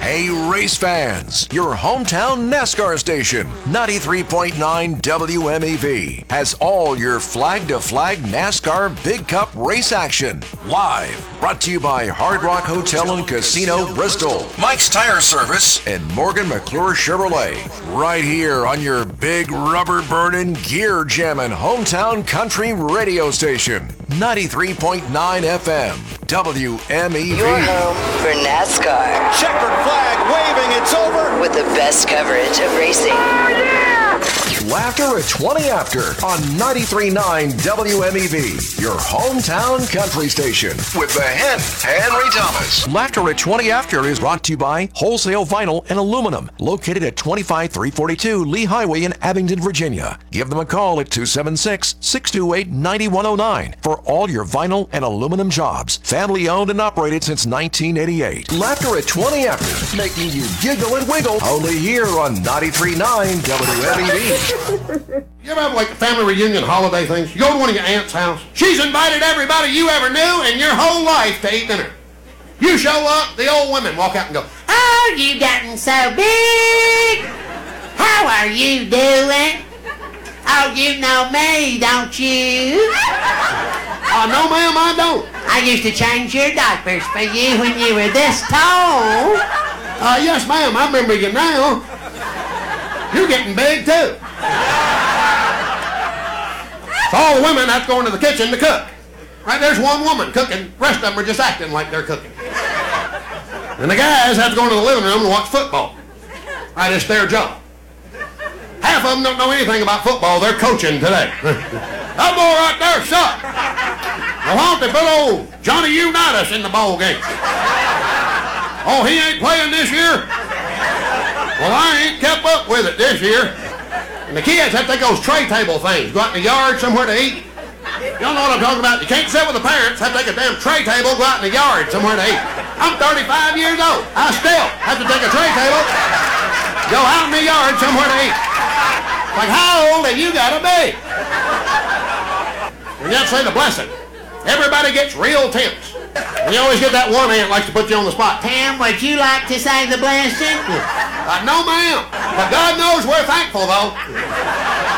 Hey, race fans, your hometown NASCAR station, 93.9 WMEV, has all your flag-to-flag NASCAR Big Cup race action. Live, brought to you by Hard Rock Hotel and Casino, Bristol, Mike's Tire Service, and Morgan McClure Chevrolet. Right here on your big rubber-burning, gear-jamming hometown country radio station, 93.9 FM, WMEV. Your home for NASCAR. Checkered flag waving, it's over. With the best coverage of racing. Oh, yeah! Laughter at 20 After on 93.9 WMEV, your hometown country station, with the hen, Henry Thomas. Laughter at 20 After is brought to you by Wholesale Vinyl and Aluminum, located at 25342 Lee Highway in Abingdon, Virginia. Give them a call at 276-628-9109 for all your vinyl and aluminum jobs. Family owned and operated since 1988. Laughter at 20 After, making you giggle and wiggle, only here on 93.9 WMEV. You ever have like family reunion holiday things? You go to one of your aunt's house. She's invited everybody you ever knew in your whole life to eat dinner. You show up, the old women walk out and go, "Oh, you've gotten so big. How are you doing? Oh, you know me, don't you?" "No, ma'am, I don't." "I used to change your diapers for you when you were this tall." "Yes, ma'am, I remember you now. You're getting big, too." So all the women have to go into the kitchen to cook. Right, there's one woman cooking. The rest of them are just acting like they're cooking. And the guys have to go into the living room and watch football. Right, it's their job. Half of them don't know anything about football. They're coaching today. That boy right there sucked. Well, why don't they put old Johnny Unitas in the ball game? "Oh, he ain't playing this year?" "Well, I ain't kept up with it this year." And the kids have to take those tray table things, go out in the yard somewhere to eat. Y'all know what I'm talking about. You can't sit with the parents, have to take a damn tray table, go out in the yard somewhere to eat. I'm 35 years old. I still have to take a tray table, go out in the yard somewhere to eat. Like, how old have you got to be? And you have to say the blessing. Everybody gets real tense. And you always get that one aunt likes to put you on the spot. "Tim, would you like to say the blessing?" "No, ma'am. But God knows we're thankful, though."